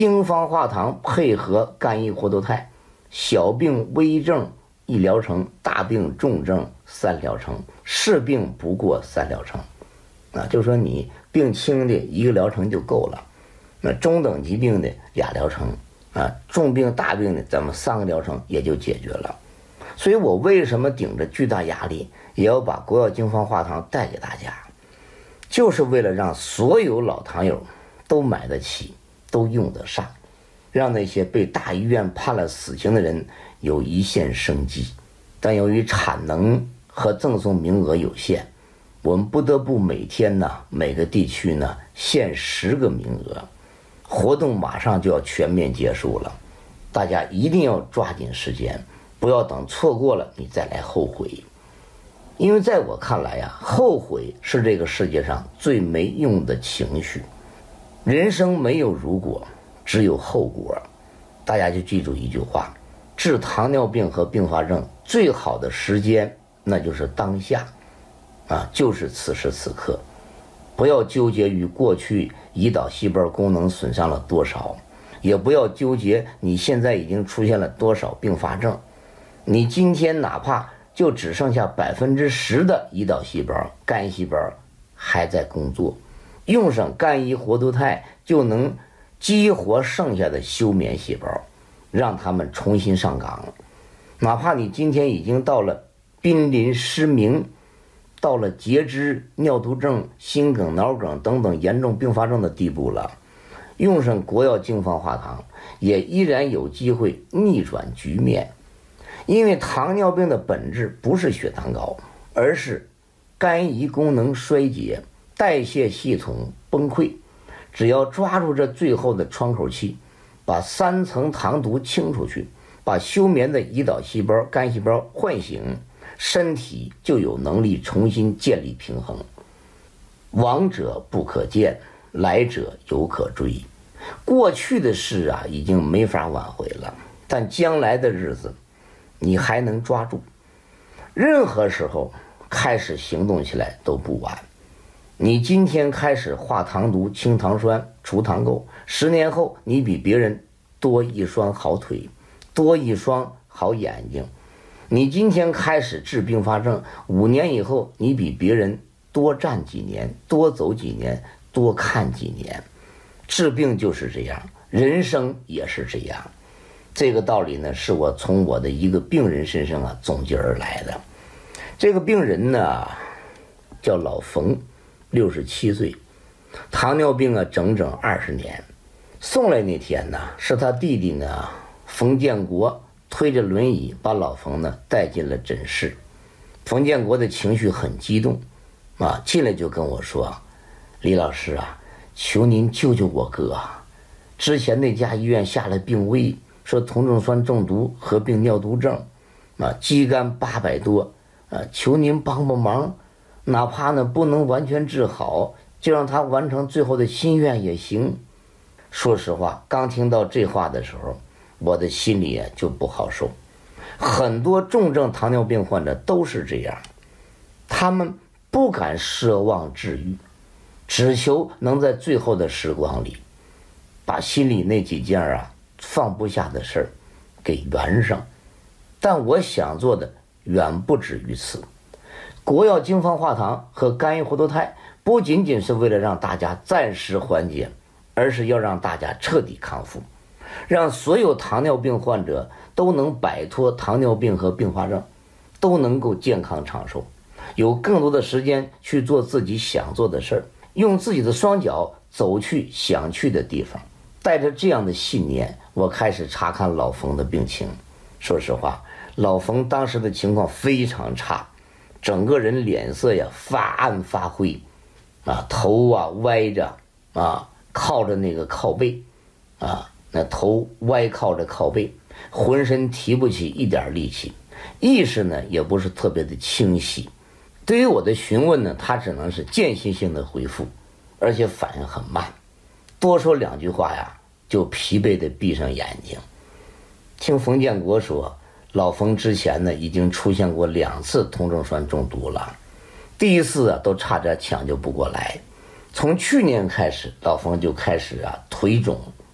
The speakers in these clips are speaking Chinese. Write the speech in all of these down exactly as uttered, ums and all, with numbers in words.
经方化糖配合干邑活动肽，小病微症一疗程，大病重症三疗程，是病不过三疗程。啊，就是说你病轻的一个疗程就够了，那中等疾病的俩疗程，啊，重病大病的咱们三个疗程也就解决了。所以我为什么顶着巨大压力也要把国药经方化糖带给大家，就是为了让所有老糖友都买得起，都用得上，让那些被大医院判了死刑的人有一线生机。但由于产能和赠送名额有限，我们不得不每天呢，每个地区呢限十个名额。活动马上就要全面结束了，大家一定要抓紧时间，不要等错过了你再来后悔。因为在我看来呀，后悔是这个世界上最没用的情绪。人生没有如果，只有后果。大家就记住一句话，治糖尿病和并发症最好的时间那就是当下啊，就是此时此刻。不要纠结于过去胰岛细胞功能损伤了多少，也不要纠结你现在已经出现了多少并发症。你今天哪怕就只剩下百分之十的胰岛细胞、肝细胞还在工作，用上干邑活动肽就能激活剩下的休眠细胞，让它们重新上岗。哪怕你今天已经到了濒临失明，到了截肢、尿毒症、心梗、脑梗等等严重并发症的地步了，用上国药经方化糖也依然有机会逆转局面。因为糖尿病的本质不是血糖高，而是肝胰功能衰竭，代谢系统崩溃。只要抓住这最后的窗口期，把三层糖毒清出去，把休眠的胰岛细胞、肝细胞唤醒，身体就有能力重新建立平衡。往者不可见，来者犹可追。过去的事啊，已经没法挽回了，但将来的日子你还能抓住。任何时候开始行动起来都不晚。你今天开始化糖毒、清糖栓、除糖垢，十年后你比别人多一双好腿，多一双好眼睛。你今天开始治并发症，五年以后你比别人多站几年，多走几年，多看几年。治病就是这样，人生也是这样。这个道理呢，是我从我的一个病人身上啊总结而来的。这个病人呢叫老冯，六十七岁，糖尿病啊整整二十年。送来那天呢，是他弟弟呢冯建国推着轮椅把老冯呢带进了诊室。冯建国的情绪很激动啊，进来就跟我说：“李老师啊，求您救救我哥啊！之前那家医院下了病危，说酮症酸中毒合并尿毒症，啊，肌酐八百多，啊，求您帮帮忙，哪怕呢不能完全治好，就让他完成最后的心愿也行。”说实话，刚听到这话的时候，我的心里啊就不好受。很多重症糖尿病患者都是这样，他们不敢奢望治愈，只求能在最后的时光里把心里那几件啊放不下的事儿给圆上。但我想做的远不止于此。国药经方化糖和干邑活动肽不仅仅是为了让大家暂时缓解，而是要让大家彻底康复，让所有糖尿病患者都能摆脱糖尿病和并发症，都能够健康长寿，有更多的时间去做自己想做的事儿，用自己的双脚走去想去的地方。带着这样的信念，我开始查看老冯的病情。说实话，老冯当时的情况非常差，整个人脸色呀发暗发灰，啊，头啊歪着，啊，靠着那个靠背，啊，那头歪靠着靠背，浑身提不起一点力气，意识呢也不是特别的清晰。对于我的询问呢，他只能是间歇性的回复，而且反应很慢，多说两句话呀就疲惫的闭上眼睛。听冯建国说，老冯之前呢已经出现过两次酮症酸中毒了，第一次啊都差点抢救不过来。从去年开始，老冯就开始啊腿肿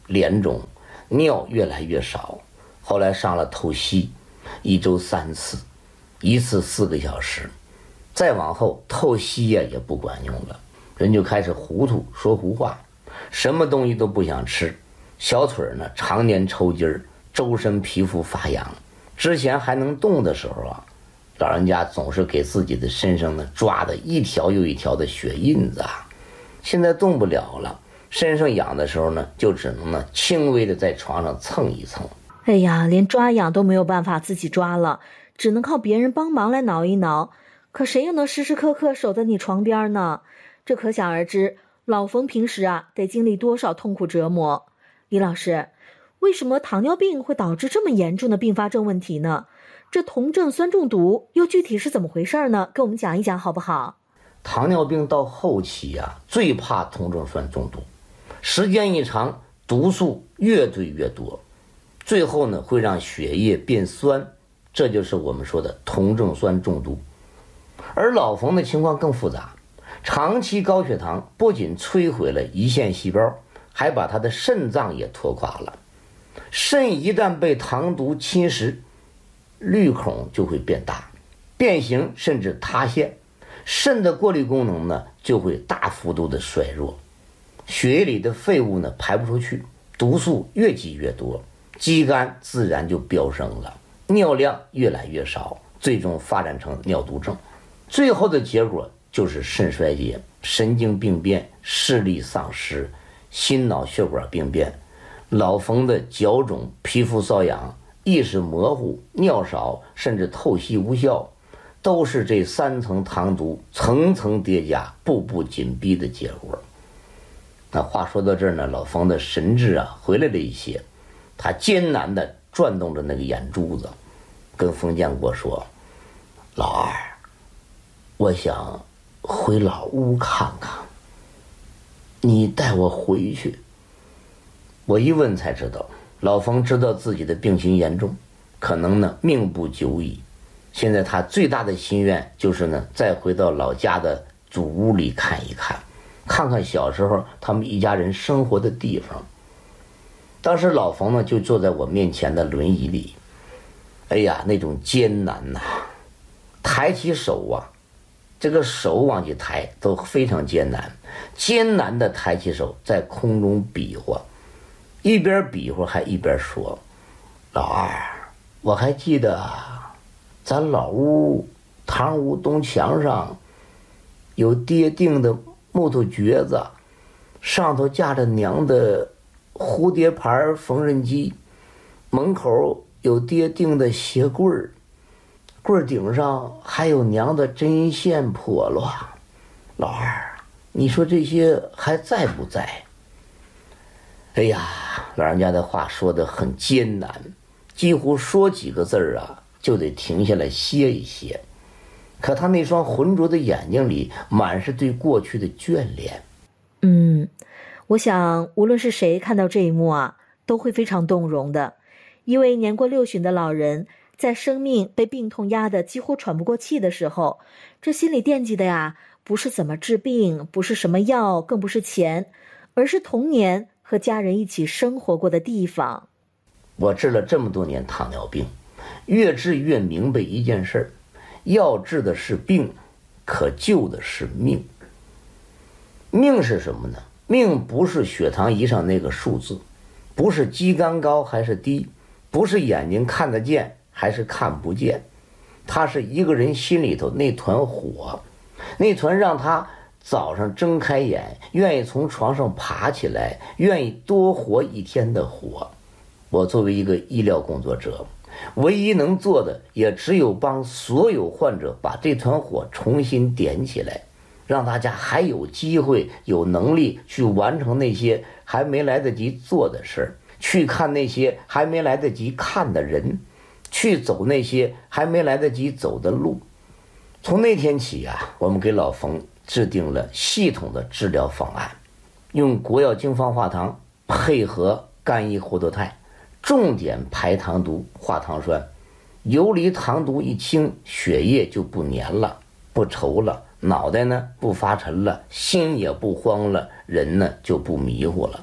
脸肿，尿越来越少，后来上了透析，一周三次，一次四个小时，再往后透析呀也不管用了，人就开始糊涂，说胡话，什么东西都不想吃，小腿呢常年抽筋儿，周身皮肤发痒。之前还能动的时候啊，老人家总是给自己的身上呢抓的一条又一条的血印子啊，现在动不了了，身上痒的时候呢，就只能呢轻微的在床上蹭一蹭。 哎呀，连抓痒都没有办法自己抓了，只能靠别人帮忙来挠一挠。可谁又能时时刻刻守在你床边呢？这可想而知，老冯平时啊得经历多少痛苦折磨。李老师，为什么糖尿病会导致这么严重的并发症问题呢？这酮症酸中毒又具体是怎么回事呢？跟我们讲一讲好不好？ 糖尿病到后期啊，最怕酮症酸中毒，时间一长，毒素越堆越多，最后呢会让血液变酸，这就是我们说的酮症酸中毒。而老冯的情况更复杂，长期高血糖不仅摧毁了胰腺细胞，还把他的肾脏也拖垮了。肾一旦被糖毒侵蚀，滤孔就会变大、变形，甚至塌陷，肾的过滤功能呢就会大幅度的衰弱，血液里的废物呢排不出去，毒素越积越多，肌酐自然就飙升了，尿量越来越少，最终发展成尿毒症。最后的结果就是肾衰竭、神经病变、视力丧失、心脑血管病变。老冯的脚肿、皮肤瘙痒、意识模糊、尿少，甚至透析无效，都是这三层糖毒层层叠加、步步紧逼的结果。那话说到这儿呢，老冯的神智啊回来了一些，他艰难地转动着那个眼珠子，跟冯建国说：“老二，我想回老屋看看，你带我回去。”我一问才知道，老冯知道自己的病情严重，可能呢命不久矣。现在他最大的心愿就是呢再回到老家的祖屋里看一看，看看小时候他们一家人生活的地方。当时老冯呢就坐在我面前的轮椅里，哎呀，那种艰难呐、啊，抬起手啊，这个手往起抬都非常艰难，艰难的抬起手在空中比划，一边比划还一边说：“老二，我还记得咱老屋堂屋东墙上有爹钉的木头橛子，上头架着娘的蝴蝶牌缝纫机，门口有爹钉的鞋柜儿，柜顶上还有娘的针线破落。老二，你说这些还在不在？”哎呀，老人家的话说得很艰难，几乎说几个字儿啊就得停下来歇一歇。可他那双浑浊的眼睛里满是对过去的眷恋。 嗯，我想无论是谁看到这一幕啊，都会非常动容的。一位年过六旬的老人，在生命被病痛压得几乎喘不过气的时候，这心里惦记的呀，不是怎么治病，不是什么药，更不是钱，而是童年和家人一起生活过的地方。 我治了这么多年糖尿病，越治越明白一件事儿，要治的是病，可救的是命。命是什么呢？命不是血糖仪上那个数字，不是肌酐高还是低，不是眼睛看得见还是看不见，它是一个人心里头那团火，那团让他早上睁开眼愿意从床上爬起来，愿意多活一天的火。我作为一个医疗工作者，唯一能做的也只有帮所有患者把这团火重新点起来，让大家还有机会有能力去完成那些还没来得及做的事儿，去看那些还没来得及看的人，去走那些还没来得及走的路。从那天起啊，我们给老冯制定了系统的治疗方案，用国药精方化糖配合干邑活脱肽，重点排糖毒化糖酸，游离糖毒一清，血液就不黏了，不稠了，脑袋呢不发沉了，心也不慌了，人呢就不迷糊了。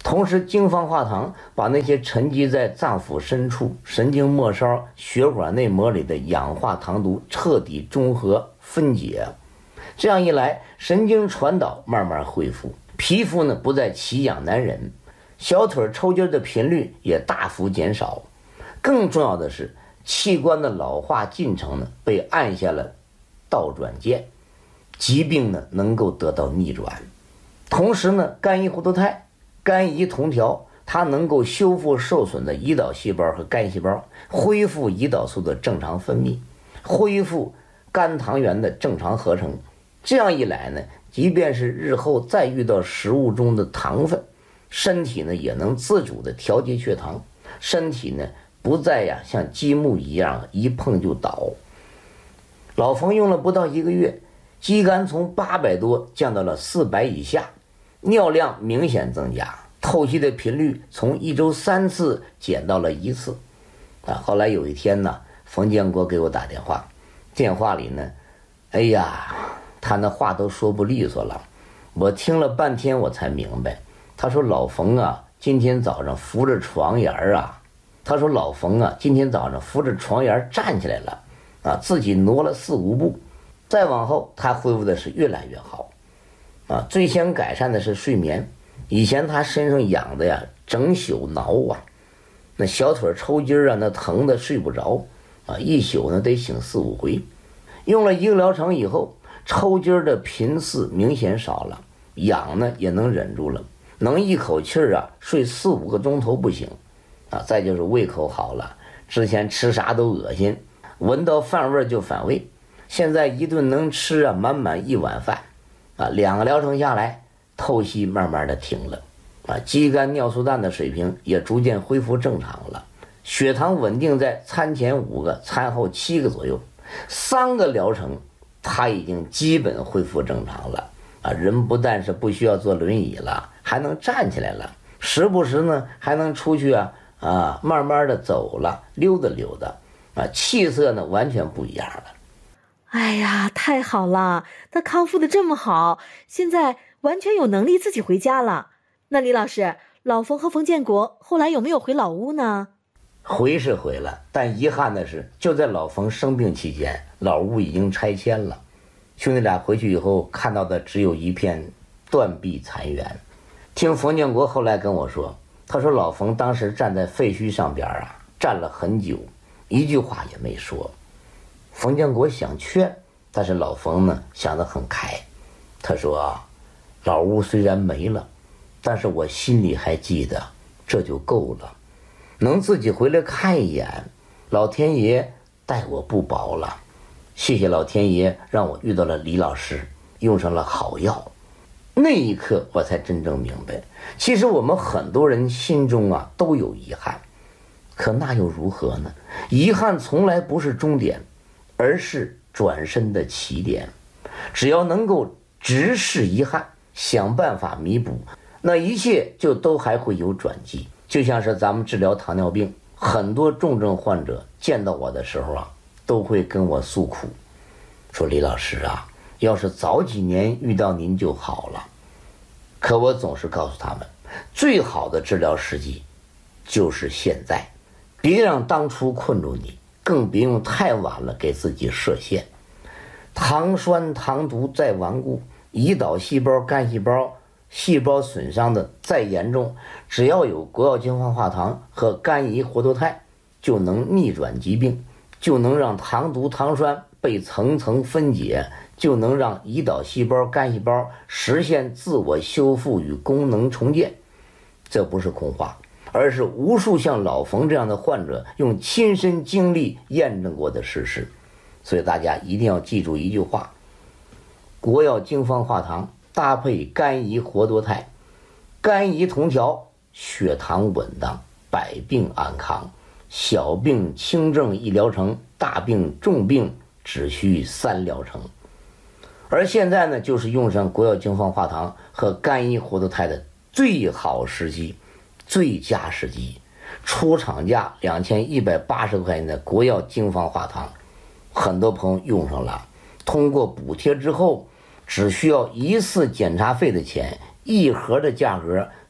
同时经方化糖把那些沉积在脏腑深处、神经末梢、血管内膜里的氧化糖毒彻底中和分解，这样一来，神经传导慢慢恢复，皮肤呢不再奇痒难忍，小腿抽筋的频率也大幅减少。更重要的是，器官的老化进程呢被按下了倒转键，疾病呢能够得到逆转。同时呢，肝胰活动肽、肝胰同调，它能够修复受损的胰岛细胞和肝细胞，恢复胰岛素的正常分泌，恢复肝糖原的正常合成。这样一来呢，即便是日后再遇到食物中的糖分，身体呢也能自主的调节血糖，身体呢不再呀像积木一样一碰就倒。老冯用了不到一个月，肌酐从八百多降到了四百以下，尿量明显增加，透析的频率从一周三次减到了一次。啊，后来有一天呢，冯建国给我打电话，电话里呢，哎呀，他那话都说不利索了，我听了半天我才明白。他说老冯啊，今天早上扶着床沿啊，他说老冯啊，今天早上扶着床沿站起来了，啊，自己挪了四五步，再往后他恢复的是越来越好。啊，最先改善的是睡眠，以前他身上痒的呀，整宿挠啊，那小腿抽筋啊，那疼的睡不着啊，一宿呢得醒四五回。用了一个疗程以后，抽筋的频次明显少了，痒呢也能忍住了，能一口气儿啊睡四五个钟头不醒啊。再就是胃口好了，之前吃啥都恶心，闻到饭味就反胃，现在一顿能吃啊满满一碗饭啊。两个疗程下来，透析慢慢的停了啊，肌酐尿素氮的水平也逐渐恢复正常了，血糖稳定在餐前五个，餐后七个左右。三个疗程他已经基本恢复正常了啊，人不但是不需要坐轮椅了，还能站起来了，时不时呢还能出去啊啊慢慢的走了，溜达溜达啊，气色呢完全不一样了。 哎呀，太好了，他康复的这么好，现在完全有能力自己回家了。那李老师，老冯和冯建国后来有没有回老屋呢？ 回是回了，但遗憾的是，就在老冯生病期间，老屋已经拆迁了。兄弟俩回去以后看到的只有一片断壁残垣。听冯建国后来跟我说，他说老冯当时站在废墟上边啊，站了很久，一句话也没说。冯建国想劝，但是老冯呢想得很开，他说啊，老屋虽然没了，但是我心里还记得，这就够了。能自己回来看一眼，老天爷待我不薄了。谢谢老天爷让我遇到了李老师，用上了好药。那一刻我才真正明白，其实我们很多人心中啊都有遗憾，可那又如何呢？遗憾从来不是终点，而是转身的起点。只要能够直视遗憾，想办法弥补，那一切就都还会有转机。就像是咱们治疗糖尿病，很多重症患者见到我的时候啊，都会跟我诉苦，说李老师啊，要是早几年遇到您就好了。可我总是告诉他们，最好的治疗时机就是现在，别让当初困住你，更别用太晚了给自己设限。糖栓糖毒再顽固，胰岛细胞肝细胞细胞损伤的再严重，只要有国药精华化糖和肝胰活动肽，就能逆转疾病，就能让糖毒糖栓被层层分解，就能让胰岛细胞肝细胞实现自我修复与功能重建。这不是空话，而是无数像老冯这样的患者用亲身经历验证过的事实。所以大家一定要记住一句话，国药精方化糖搭配肝胰活动肽，肝胰同调，血糖稳当，百病安康。小病轻症一疗程，大病重病只需三疗程。而现在呢，就是用上国药精方化糖和肝胰活动肽的最好时机，最佳时机。出厂价两千一百八十块钱的国药精方化糖，很多朋友用上了，通过补贴之后，只需要一次检查费的钱，一盒的价格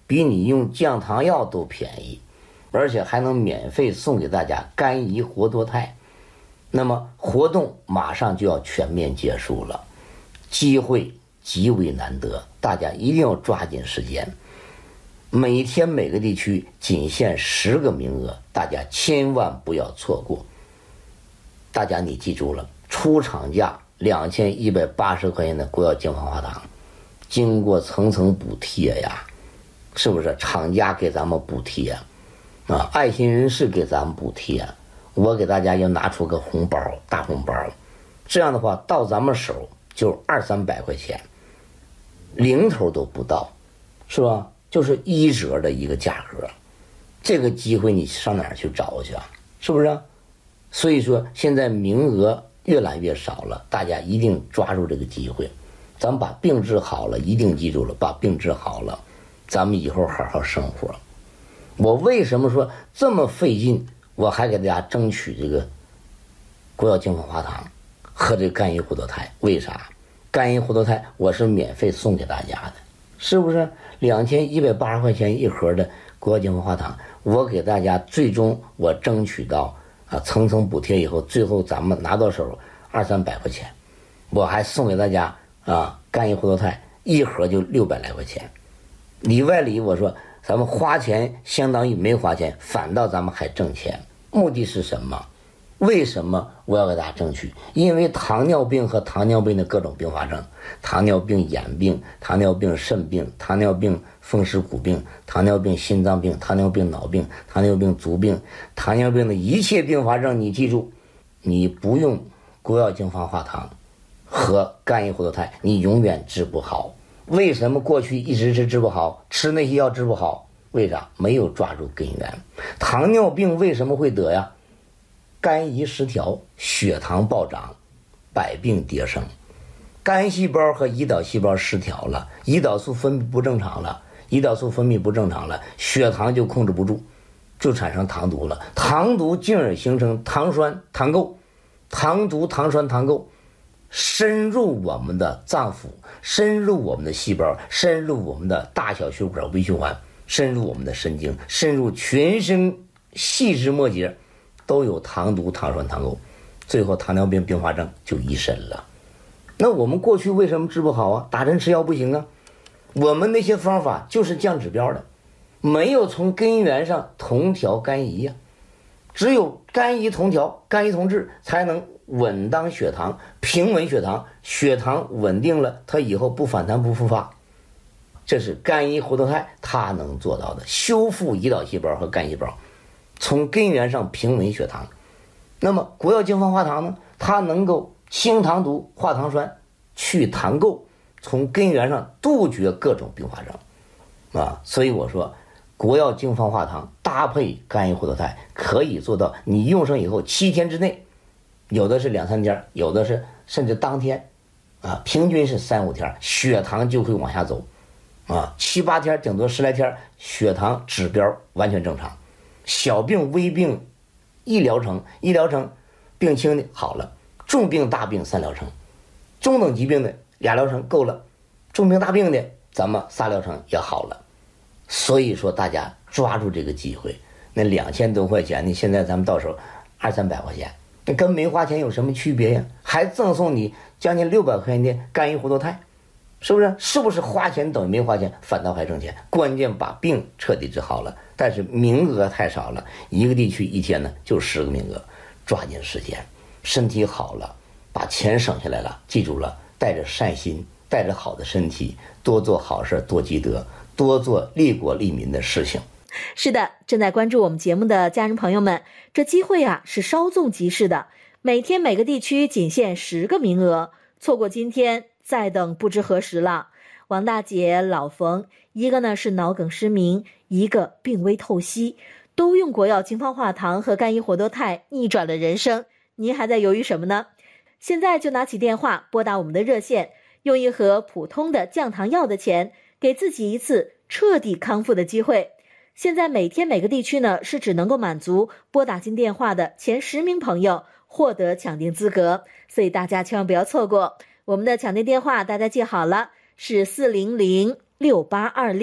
比你用降糖药都便宜，而且还能免费送给大家肝胰活多肽。那么活动马上就要全面结束了，机会极为难得，大家一定要抓紧时间。每天每个地区仅限十个名额，大家千万不要错过。大家你记住了，出厂价两千一百八十块钱的国药精华化糖，经过层层补贴呀，是不是厂家给咱们补贴啊？爱心人士给咱们补贴，我给大家要拿出个红包，大红包，这样的话到咱们手就二三百块钱，零头都不到，是吧？就是一折的一个价格，这个机会你上哪儿去找去啊？是不是啊？所以说现在名额越来越少了，大家一定抓住这个机会，咱们把病治好了，一定记住了，把病治好了，咱们以后好好生活。我为什么说这么费劲，我还给大家争取这个国药精华化糖和这个肝胰活多肽？为啥？肝胰活多肽我是免费送给大家的，是不是？两千一百八十块钱一盒的国药精华化糖，我给大家最终我争取到啊层层补贴以后，最后咱们拿到手二三百块钱，我还送给大家啊肝胰活多肽一盒就六百来块钱，里外里我说咱们花钱相当于没花钱，反倒咱们还挣钱。目的是什么？为什么我要给大家争取？因为糖尿病和糖尿病的各种并发症，糖尿病眼病、糖尿病肾病、糖尿病风湿骨病、糖尿病心脏病、糖尿病脑病、糖尿病足病，糖尿病的一切并发症，你记住，你不用国药精华化糖和肝胰活多肽，你永远治不好。为什么过去一直是治不好？吃那些药治不好，为啥？没有抓住根源。糖尿病为什么会得呀？肝胰失调，血糖暴涨，百病迭生。肝细胞和胰岛细胞失调了，胰岛素分泌不正常了，胰岛素分泌不正常了，血糖就控制不住，就产生糖毒了。糖毒进而形成糖酸糖垢，糖毒糖酸糖垢深入我们的脏腑，深入我们的细胞，深入我们的大小血管微循环，深入我们的神经，深入全身细枝末节，都有糖毒糖酸糖垢，最后糖尿病并发症就一身了。那我们过去为什么治不好啊？打针吃药不行啊？我们那些方法就是降指标的，没有从根源上同调肝胰呀、啊。只有肝胰同调，肝胰同治，才能稳当血糖，平稳血糖，血糖稳定了，它以后不反弹不复发。这是肝胰活多肽它能做到的，修复胰岛细胞和肝细胞，从根源上平稳血糖。那么国药精华化糖呢？它能够清糖毒、化糖酸、去糖垢，从根源上杜绝各种并发症啊！所以我说，国药精华化糖搭配肝胰活多肽，可以做到你用上以后七天之内，有的是两三天，有的是甚至当天，啊，平均是三五天，血糖就会往下走，啊，七八天，顶多十来天，血糖指标完全正常，小病微病一疗程，一疗程，病轻的好了，重病大病三疗程，中等疾病的俩疗程够了，重病大病的咱们仨疗程也好了。所以说大家抓住这个机会，那两千多块钱，你现在咱们到手二三百块钱，那跟没花钱有什么区别呀？还赠送你将近六百块钱的肝胰活多肽，是不是？是不是花钱等于没花钱，反倒还挣钱？关键把病彻底治好了，但是名额太少了，一个地区一天呢就十个名额，抓紧时间，身体好了，把钱省下来了，记住了，带着善心，带着好的身体，多做好事，多积德，多做利国利民的事情。 是的，正在关注我们节目的家人朋友们，这机会啊是稍纵即逝的，每天每个地区仅限十个名额，错过今天再等不知何时了。王大姐、老冯，一个呢是脑梗失明，一个病危透析，都用国药精华化糖和肝胰活多肽逆转了人生，您还在犹豫什么呢？现在就拿起电话拨打我们的热线，用一盒普通的降糖药的钱，给自己一次彻底康复的机会。现在每天每个地区呢是只能够满足拨打进电话的前十名朋友获得抢订资格，所以大家千万不要错过。我们的抢订电话大家记好了，是四零零六八二六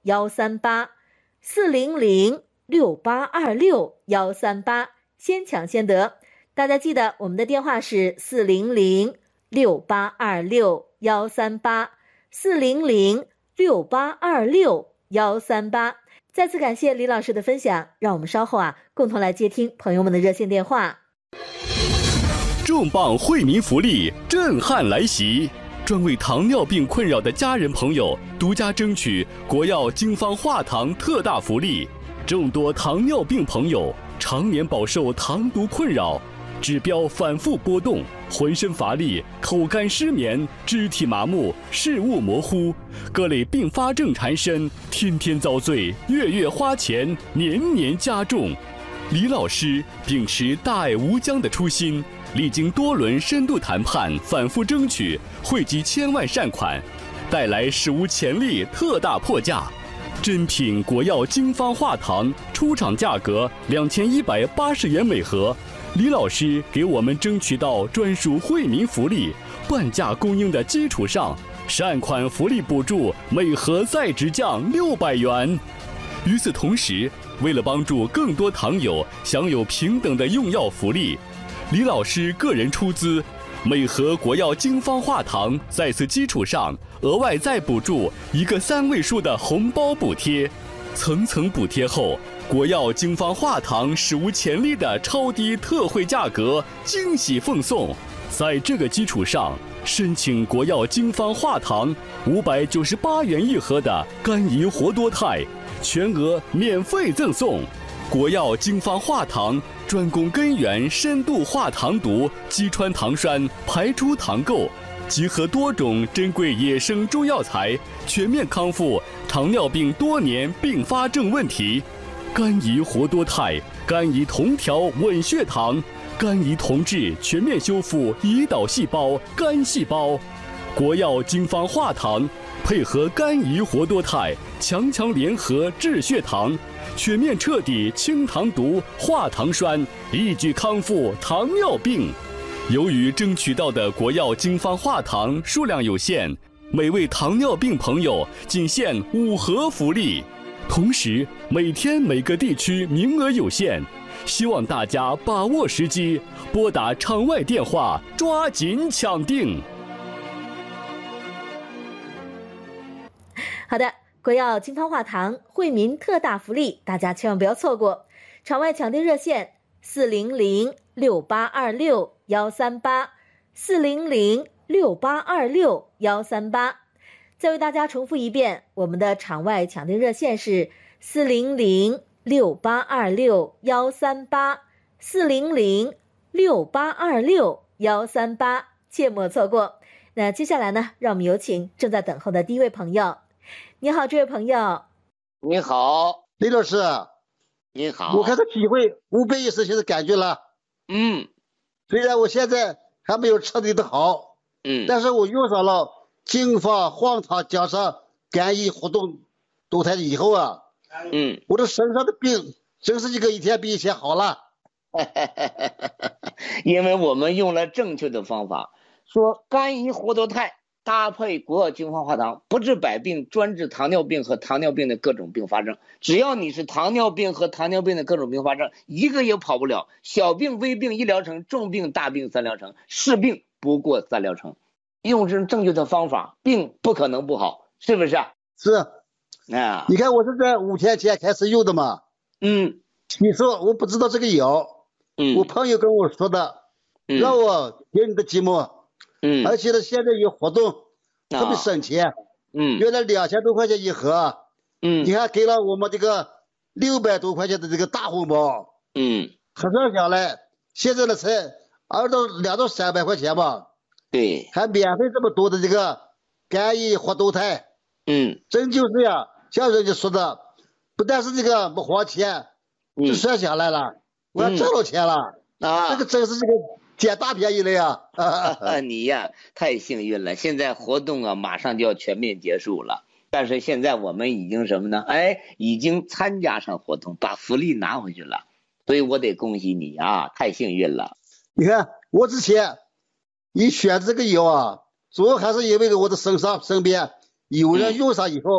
幺三八，四零零六八二六幺三八，先抢先得。大家记得我们的电话是四零零六八二六幺三八，四零零六八二六幺三八。再次感谢李老师的分享，让我们稍后啊共同来接听朋友们的热线电话。 重磅惠民福利震撼来袭，专为糖尿病困扰的家人朋友独家争取国药经方化糖特大福利。众多糖尿病朋友常年饱受糖毒困扰，指标反复波动，浑身乏力，口干失眠，肢体麻木，视物模糊，各类并发症缠身，天天遭罪，月月花钱，年年加重。李老师秉持大爱无疆的初心，历经多轮深度谈判，反复争取，汇集千万善款，带来史无前例特大破价。珍品国药经方化糖出厂价格两千一百八十元每盒，李老师给我们争取到专属惠民福利，半价供应的基础上，善款福利补助每盒再直降六百元。与此同时，为了帮助更多糖友享有平等的用药福利，李老师个人出资，每盒国药经方化糖在此基础上额外再补助一个三位数的红包补贴，层层补贴后，国药经方化糖史无前例的超低特惠价格惊喜奉送。在这个基础上，申请国药经方化糖五百九十八元一盒的甘怡活多肽，全额免费赠送。国药经方化糖专攻根源深度化糖毒，击穿糖栓，排出糖垢，集合多种珍贵野生中药材，全面康复糖尿病多年并发症问题。甘怡活多肽、甘怡酮调稳血糖、甘怡酮质全面修复胰岛细胞、肝细胞。国药经方化糖配合甘怡活多肽，强强联合治血糖，全面彻底清糖毒、化糖栓，一举康复糖尿病。由于争取到的国药经方化糖数量有限，每位糖尿病朋友仅限五盒福利，同时每天每个地区名额有限，希望大家把握时机，拨打场外电话，抓紧抢订。 好的，国药经方化糖惠民特大福利，大家千万不要错过。场外抢订热线四零零六八二六幺三八，四零零六八二六幺三八。再为大家重复一遍，我们的场外抢订热线是四零零六八二六幺三八，四零零六八二六幺三八，切莫错过。那接下来呢，让我们有请正在等候的第一位朋友。你好，这位朋友。 你好， 李老师。 你好。 我开始体会五百一十现在感觉了。 嗯。 虽然我现在还没有彻底的好， 嗯， 但是我用上了经方化糖加上甘怡活动多肽以后啊， 嗯， 我的身上的病真是一个一天比一天好了。 因为我们用了正确的方法，说甘怡活多肽搭配国药经方化糖，不治百病，专治糖尿病和糖尿病的各种并发症。只要你是糖尿病和糖尿病的各种并发症，一个也跑不了。小病、微病一疗程，重病、大病三疗程，是病不过三疗程。用这正确的方法，病不可能不好，是不是啊？ 是。 啊， 你看我是在五天前开始用的嘛。 嗯。 你说我不知道这个药， 嗯， 我朋友跟我说的， 嗯， 让我听你的节目。 嗯， 而且呢，现在有活动，特别省钱。 嗯， 原来两千多块钱一盒， 嗯， 你还给了我们这个六百多块钱的这个大红包。 嗯， 合算下来，现在呢才二到两到三百块钱吧。 对， 还免费这么多的这个甘怡活多肽。 嗯， 真就是呀，像人家说的，不但是这个不花钱，就算下来了，我还挣了钱了。 啊， 这个真是这个捡大便宜了呀！ 你呀，太幸运了。现在活动啊，马上就要全面结束了。但是现在我们已经什么呢？哎，已经参加上活动，把福利拿回去了。所以我得恭喜你啊，太幸运了。 你看，我之前一选这个药啊，主要还是因为我的身上身边有人用上以后，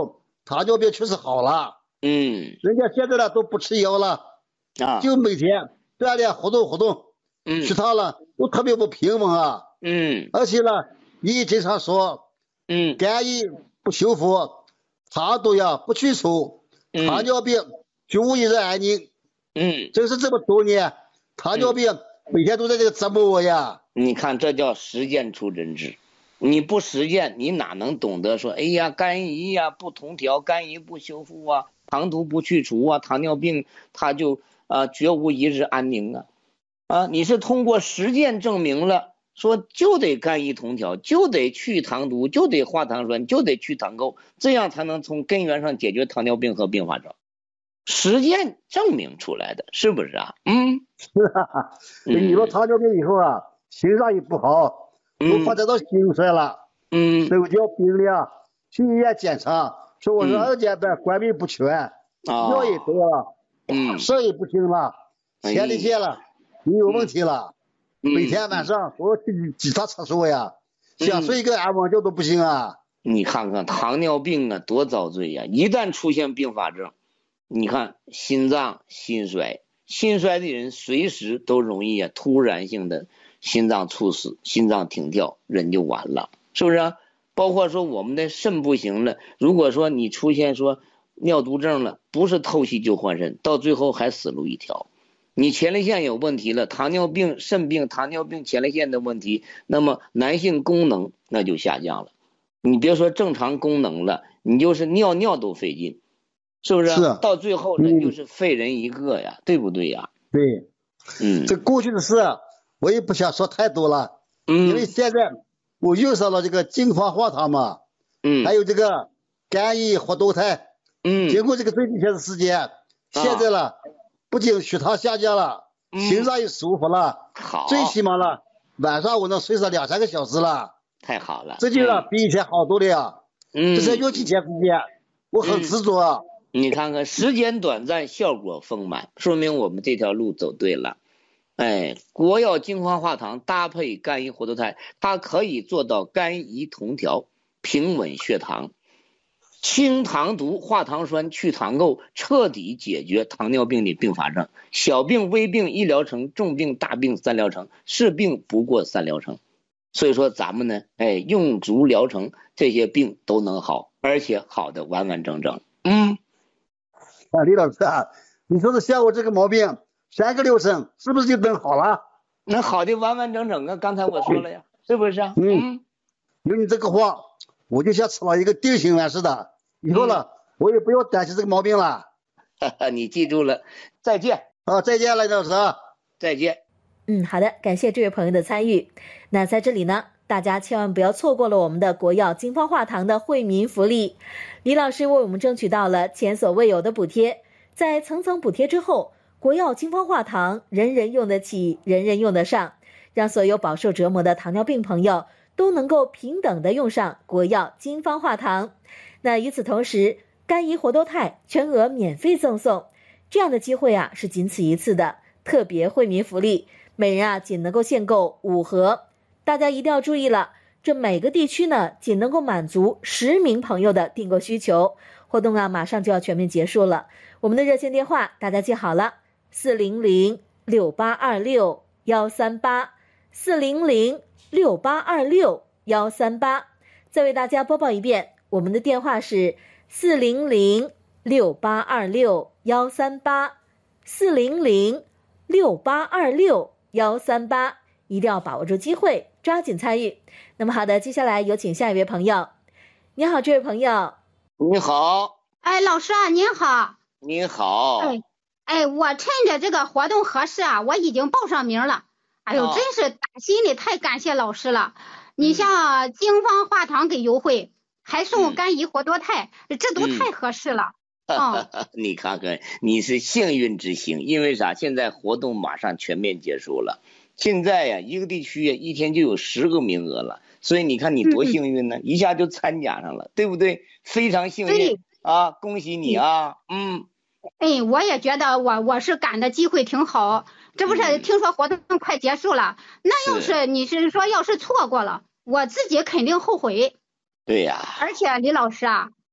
糖尿病确实好了。 嗯， 人家现在呢都不吃药了， 啊， 就每天锻炼活动活动， 嗯， 其他了都特别不平稳啊。 嗯， 而且呢，你经常说， 嗯， 肝炎不修复，糖毒呀不去除，糖尿病绝无一日安宁。 嗯， 真是这么多年，糖尿病每天都在这个折磨我呀。 你看，这叫实践出真知。你不实践，你哪能懂得说，哎呀，肝胰呀不同调，肝胰不修复啊，糖毒不去除啊，糖尿病它就啊、呃、绝无一日安宁啊！啊，你是通过实践证明了，说就得肝胰同调，就得去糖毒，就得化糖酸，就得去糖垢，这样才能从根源上解决糖尿病和并发症。实践证明出来的，是不是啊？嗯， 是啊，你说糖尿病以后啊，心脏也不好，都发展到心衰了。 嗯， 手脚冰凉，去医院检查，说我是二阶段冠病不全，药也得了， 嗯， 肾也不行了，前列腺了，也有问题了。每天晚上我去几趟厕所呀，想睡一个安稳觉都不行啊。 你看看糖尿病啊，多遭罪呀！一旦出现并发症，你看心脏心衰，心衰的人随时都容易啊突然性的心脏猝死，心脏停跳，人就完了，是不是啊？包括说我们的肾不行了，如果说你出现说尿毒症了，不是透析就换肾，到最后还死路一条。你前列腺有问题了，糖尿病、肾病、糖尿病、前列腺的问题，那么男性功能那就下降了。你别说正常功能了，你就是尿尿都费劲，是不是？ 是。 到最后人就是废人一个呀，嗯、对不对呀？ 对， 嗯， 这过去的事我也不想说太多了， 嗯， 因为现在我用上了这个金方化糖嘛， 嗯， 还有这个肝胰活动肽， 嗯， 经过这个最近些的时间，啊、现在了不仅血糖下降了，嗯、心脏也舒服了， 好， 最起码了晚上我能睡上两三个小时了。 太好了， 这就了、嗯、比以前好多了呀。 嗯， 这才用几天时间，我很执着啊、 嗯。你看看，时间短暂，效果丰满，说明我们这条路走对了。哎，国药精华化糖搭配肝胰活动肽，它可以做到肝胰同调，平稳血糖，清糖毒、化糖酸、去糖垢，彻底解决糖尿病的并发症。小病、微病一疗程，重病、大病三疗程，是病不过三疗程。所以说咱们呢，哎，用足疗程，这些病都能好，而且好的完完整整。嗯， 啊，李老师啊，你说的像我这个毛病，三个疗程是不是就能好了？ 那好的完完整整啊，刚才我说了呀，是不是啊？ 嗯，有你这个话，我就像吃了一个定心丸似的，以后呢，嗯、我也不要担心这个毛病了。 哈哈，你记住了，再见。 啊，再见了，李老师， 再见。 嗯，好的，感谢这位朋友的参与。那在这里呢，大家千万不要错过了我们的国药金方化糖的惠民福利。李老师为我们争取到了前所未有的补贴，在层层补贴之后，国药金方化糖人人用得起，人人用得上，让所有饱受折磨的糖尿病朋友都能够平等的用上国药金方化糖。那与此同时，肝胰活动肽全额免费赠送，这样的机会啊是仅此一次的特别惠民福利。每人啊仅能够限购五盒，大家一定要注意了，这每个地区呢仅能够满足十名朋友的订购需求。活动啊马上就要全面结束了，我们的热线电话大家记好了，四零零六八二六幺三八，四零零六八二六幺三八。再为大家播报一遍，我们的电话是四零零六八二六幺三八，四零零六八二六幺三八，一定要把握住机会，抓紧参与。那么好的，接下来有请下一位朋友。你好，这位朋友。 你好。 哎，老师啊，您好。 你好。 哎，哎，我趁着这个活动合适啊，我已经报上名了。哎呦，哦、真是打心里太感谢老师了。你像精方化糖给优惠，还送肝胰活动肽，嗯、这都太合适了。 嗯哦、你看看，你是幸运之星，因为啥？现在活动马上全面结束了，现在呀，一个地区呀一天就有十个名额了，所以你看你多幸运呢，嗯、一下就参加上了，对不对？非常幸运啊，恭喜你啊！嗯， 哎，我也觉得我我是赶的机会挺好，这不是听说活动快结束了，嗯、那要是你是说要是错过了，我自己肯定后悔。 对呀。 而且李老师啊。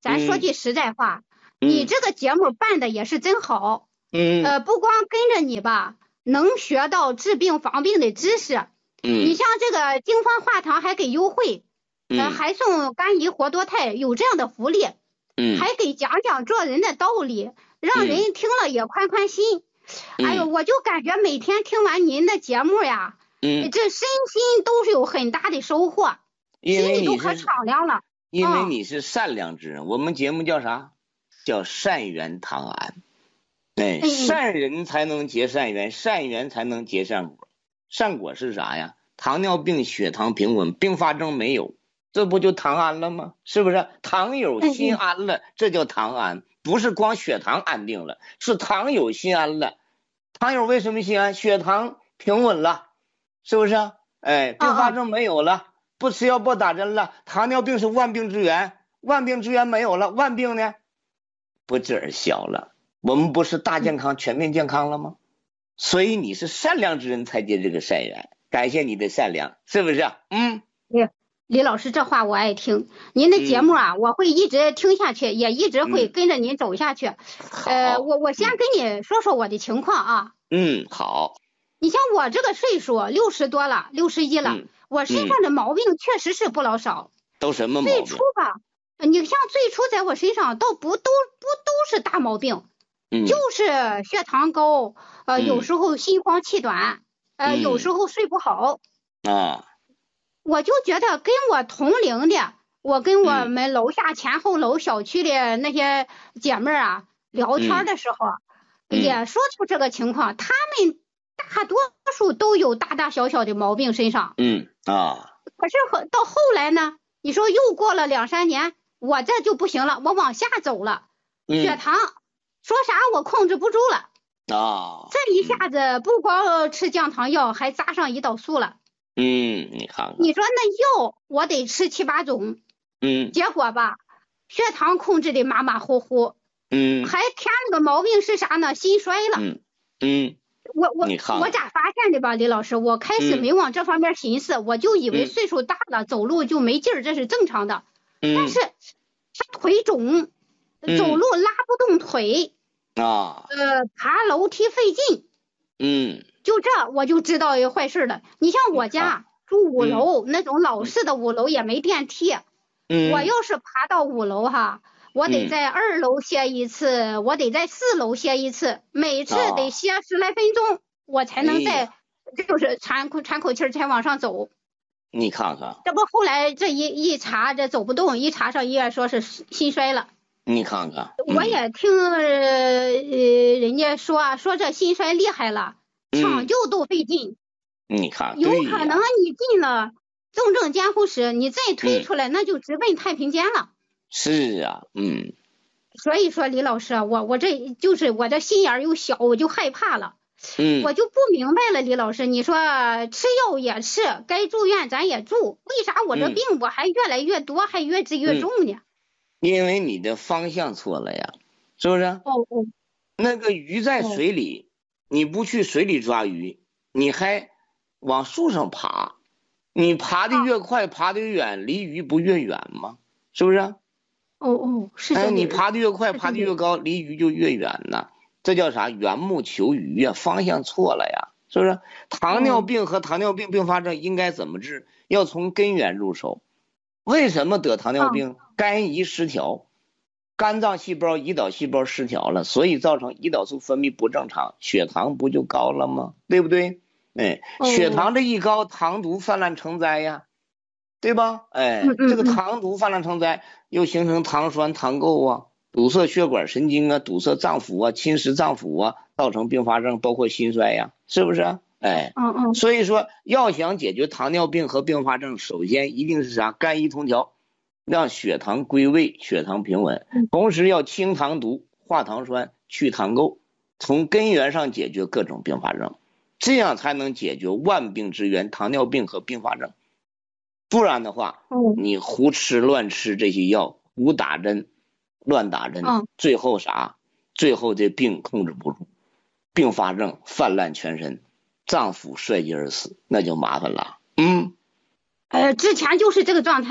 咱说句实在话，嗯、你这个节目办的也是真好。 嗯， 呃，不光跟着你吧，能学到治病防病的知识。 嗯， 你像这个京方化堂还给优惠，呃， 嗯、 还送肝胰活多肽，有这样的福利。 嗯， 还给讲讲做人的道理，让人听了也宽宽心。 嗯、 哎呦，我就感觉每天听完您的节目呀， 嗯， 这身心都是有很大的收获， 因为心里都可敞亮了。 因为你是善良之人，嗯、我们节目叫啥？叫善缘唐安。哎， 嗯、 善人才能结善缘，善缘才能结善果。善果是啥呀？糖尿病、血糖平稳，并发症没有。这不就唐安了吗？是不是？糖有心安了，这叫唐安，不是光血糖安定了，是糖有心安了。糖友为什么心安？血糖平稳了，是不是？哎，并发症没有了，不吃药不打针了。糖尿病是万病之源，万病之源没有了，万病呢不治而消了。我们不是大健康、全面健康了吗？所以你是善良之人才结这个善缘，感谢你的善良，是不是？嗯。 对。李老师这话我爱听，您的节目啊， 嗯、 我会一直听下去，也一直会跟着您走下去。 嗯、 呃，我我先跟你说说我的情况啊。 嗯，好。 你像我这个岁数，六十多了，六十一了， 嗯、 我身上的毛病确实是不老少。 都什么毛病？ 最初吧，你像最初在我身上倒不都不都是大毛病， 嗯、 就是血糖高，呃， 嗯、 有时候心慌气短，呃， 嗯、 有时候睡不好。 啊。 我就觉得跟我同龄的，我跟我们楼下前后楼小区的那些姐妹啊、嗯、聊天的时候，嗯、也说出这个情况，他们大多数都有大大小小的毛病身上。 嗯啊。 可是到后来呢，你说又过了两三年，我这就不行了，我往下走了， 嗯、 血糖说啥我控制不住了啊。 这一下子不光吃降糖药，还扎上胰岛素了。 嗯，你看看， 你说那药我得吃七八种， 嗯， 结果吧，血糖控制的马马虎虎， 嗯， 还添了个毛病是啥呢？心衰了， 嗯嗯， 我我我咋发现的吧，李老师？我开始没往这方面寻思，嗯、我就以为岁数大了，嗯、走路就没劲儿，这是正常的。 嗯， 但是他腿肿， 嗯、 走路拉不动腿， 啊， 呃，爬楼梯费劲， 嗯。 就这我就知道有坏事了。你像我家住五楼、嗯、那种老式的五楼也没电梯， 嗯， 我要是爬到五楼哈，我得在二楼歇一次，嗯、我得在四楼歇一次，每次得歇十来分钟，哦、我才能在、哎、就是喘口喘口气才往上走。 你看看， 这不后来这一一查这走不动，一查上医院说是心衰了。 你看看， 嗯、我也听呃人家说说这心衰厉害了。抢救都费劲， 嗯、你看， 有可能你进了重症监护室，你再推出来， 嗯、 那就直奔太平间了。 是啊，嗯。 所以说，李老师，我我这就是我这心眼又小，我就害怕了。 嗯。 我就不明白了，李老师，你说吃药也吃，该住院咱也住，为啥我这病我还越来越多，嗯、还越治越重呢？ 嗯？因为你的方向错了呀，是不是？ 哦哦。 那个鱼在水里。哦，你不去水里抓鱼，你还往树上爬，你爬得越快，爬得越远，离鱼不越远吗？是不是？哦哦，是这。 哎，你爬得越快，爬得越高，离鱼就越远呢。这叫啥？缘木求鱼呀，方向错了呀，是不是？糖尿病和糖尿病并发症应该怎么治？要从根源入手。为什么得糖尿病？肝胰失调。肝脏细胞、胰岛细胞失调了，所以造成胰岛素分泌不正常，血糖不就高了吗？对不对？哎，血糖这一高，糖毒泛滥成灾呀，对吧？哎，这个糖毒泛滥成灾，又形成糖栓、糖垢啊，堵塞血管神经啊，堵塞脏腑啊，侵蚀脏腑啊，造成并发症，包括心衰呀，是不是？哎， 嗯嗯。 所以说，要想解决糖尿病和并发症，首先一定是啥？肝胰同调。让血糖归位，血糖平稳，同时要清糖毒、化糖栓、去糖垢，从根源上解决各种并发症，这样才能解决万病之源——糖尿病和并发症。不然的话，你胡吃乱吃这些药，胡打针、乱打针，最后啥？最后这病控制不住，并发症泛滥全身，脏腑衰竭而死，那就麻烦了。嗯， 呃，之前就是这个状态。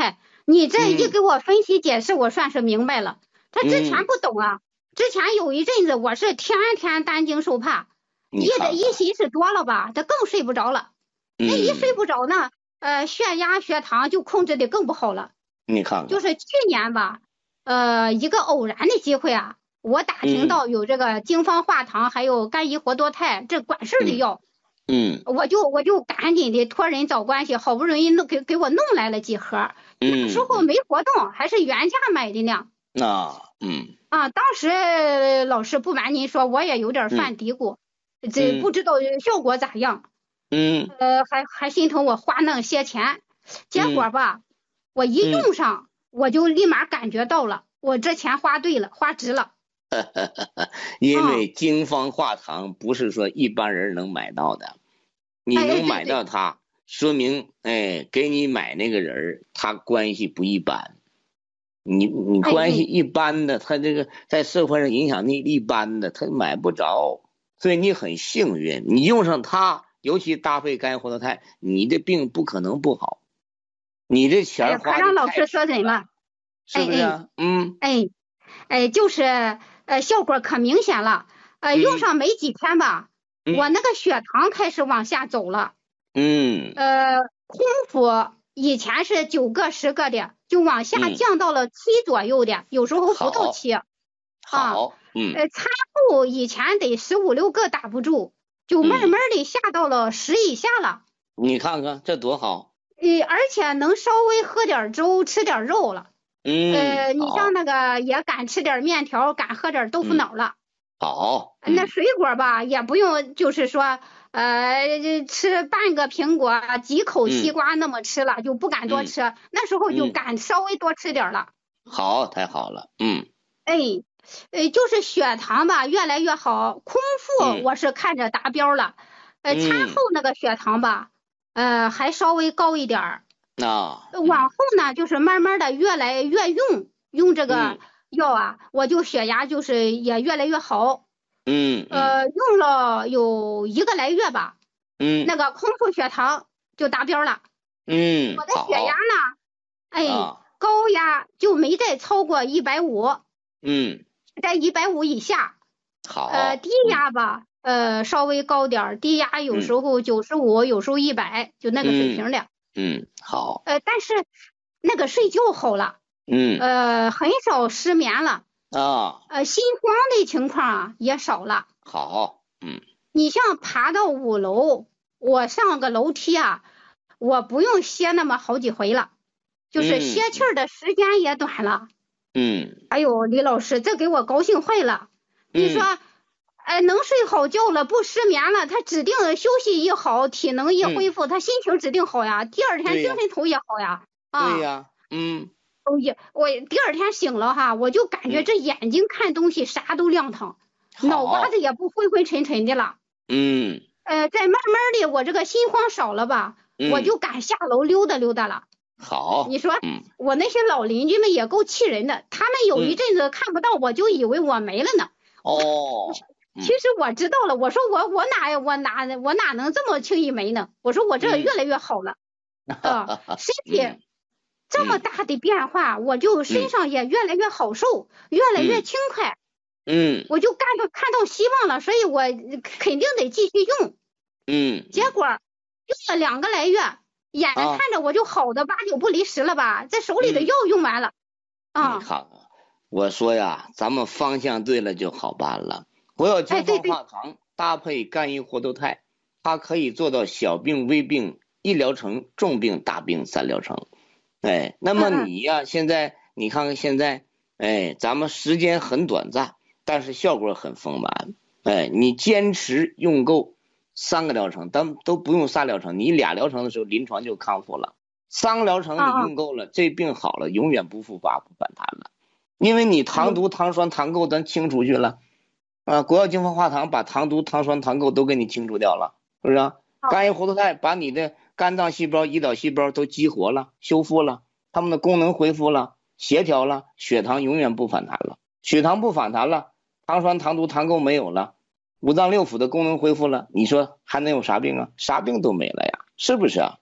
你这一给我分析解释，我算是明白了。他之前不懂啊，之前有一阵子我是天天担惊受怕，一的一心事多了吧，他更睡不着了。那一睡不着呢，呃，血压、血糖就控制的更不好了。 你看看， 就是去年吧，呃，一个偶然的机会啊，我打听到有这个经方化糖，还有肝胰活多肽这管事儿的药。 嗯， 我就我就赶紧的托人找关系，好不容易弄给给我弄来了几盒。 嗯， 那时候没活动，还是原价买的呢。 啊，嗯， 啊，当时老师不瞒您说，我也有点犯嘀咕，嗯、这不知道效果咋样。 嗯， 呃，还还心疼我花那些钱，结果吧，嗯、我一用上、嗯，我就立马感觉到了，我这钱花对了，花值了。 因为经方化糖不是说一般人能买到的，你能买到它，哎、对对说明哎，给你买那个人他关系不一般。你你关系一般的，他这个在社会上影响力一般的，他买不着。所以你很幸运，你用上它，尤其搭配肝活多肽，你的病不可能不好。你这钱花的太， 让老师说准了， 是不是啊？ 哎、 嗯， 哎哎，就是呃效果可明显了。呃，用上没几天吧，嗯、我那个血糖开始往下走了。 嗯。 呃，空腹以前是九个十个的，就往下降到了七左右的，嗯、有时候不到七。 好，嗯， 呃，餐后以前得十五六个打不住，就慢慢的下到了十以下了。 嗯、你看看这多好。 呃，而且能稍微喝点粥，吃点肉了。 嗯。 呃，你像那个也敢吃点面条，敢喝点豆腐脑了。 嗯、好。 嗯、那水果吧，也不用就是说，呃，吃半个苹果，几口西瓜那么吃了，嗯、就不敢多吃。嗯、那时候就敢稍微多吃点了。 好，太好了。嗯。 哎。呃，就是血糖吧越来越好，空腹我是看着达标了，嗯、呃，餐后那个血糖吧，呃，还稍微高一点儿。 啊。 往后呢，就是慢慢的越来越用用这个药啊，嗯、我就血压就是也越来越好。 嗯。 呃，用了有一个来月吧。 嗯。 那个空腹血糖就达标了。 嗯。 我的血压呢，哎，啊、高压就没再超过一百五。 嗯。 在一百五以下， 好， 呃，低压吧，嗯、呃，稍微高点，低压有时候九十五，有时候一百，就那个水平的。 嗯，嗯好。 呃，但是那个睡觉好了， 嗯， 呃，很少失眠了， 啊， 呃，心慌的情况啊也少了。 好，嗯， 你像爬到五楼，我上个楼梯啊，我不用歇那么好几回了，就是歇气儿的时间也短了。 嗯， 哎呦，李老师，这给我高兴坏了。 嗯、 你说，哎，能睡好觉了，不失眠了，他指定休息一好，体能一恢复，嗯、他心情指定好呀，第二天精神头也好呀。 啊，对呀，嗯， 哦也，我第二天醒了哈，我就感觉这眼睛看东西啥都亮堂，嗯、脑瓜子也不昏昏沉沉的了。 嗯， 呃，再慢慢的，我这个心慌少了吧，嗯、我就敢下楼溜达溜达了。 好， 你说， 嗯、 我那些老邻居们也够气人的，他们有一阵子看不到我，就以为我没了呢。 哦， 其实我知道了，我说我我哪我哪我哪能这么轻易没呢？我说我这越来越好了，啊、嗯呃，身体这么大的变化，嗯、我就身上也越来越好受，嗯、越来越轻快。 嗯， 我就看到看到希望了，所以我肯定得继续用。 嗯， 结果用了两个来月。眼看着我就好的八九不离十了吧，这、啊、手里的药用完了， 嗯、啊！你看看，我说呀，咱们方向对了就好办了。活药经方化糖、哎、搭配肝胰活多肽，它可以做到小病微病一疗程，重病大病三疗程。哎，那么你呀，嗯、现在你看看现在，哎，咱们时间很短暂，但是效果很丰满。哎，你坚持用够。三个疗程，咱都不用仨疗程，你俩疗程的时候临床就康复了。三个疗程你用够了，啊、这病好了，永远不复发不反弹了，因为你糖毒、糖酸、糖垢咱清出去了，啊，国药经方化糖把糖毒、糖酸、糖垢都给你清除掉了，是不是、啊？啊、肝胰活多肽把你的肝脏细胞、胰岛细胞都激活了、修复了，它们的功能恢复了、协调了，血糖永远不反弹了，血糖不反弹了，糖酸、糖毒、糖垢没有了。五脏六腑的功能恢复了，你说还能有啥病啊？啥病都没了呀，是不是啊？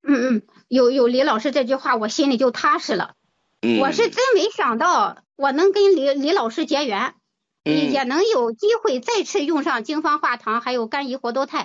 嗯嗯，有有李老师这句话，我心里就踏实了。嗯，我是真没想到我能跟李李老师结缘，嗯，也能有机会再次用上经方化糖还有肝胰活动肽。